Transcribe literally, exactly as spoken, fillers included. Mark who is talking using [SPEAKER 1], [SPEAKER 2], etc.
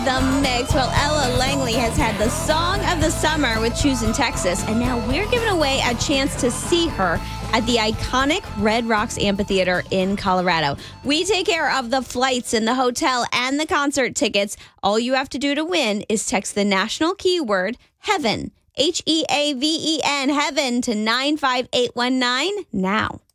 [SPEAKER 1] The mix. Well, Ella Langley has had the song of the summer with Choose in Texas, and now we're giving away a chance to see her at the iconic Red Rocks Amphitheater in Colorado. We take care of the flights and the hotel and the concert tickets. All you have to do to win is text the national keyword HEAVEN, H E A V E N, HEAVEN, to nine five eight one nine now.